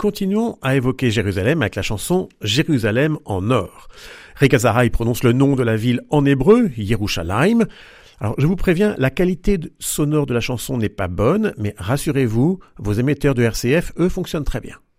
continuons à évoquer Jérusalem avec la chanson Jérusalem en or. Rick Azaray prononce le nom de la ville en hébreu, Yerushalayim. Alors, je vous préviens, la qualité sonore de la chanson n'est pas bonne, mais rassurez-vous, vos émetteurs de RCF, eux, fonctionnent très bien.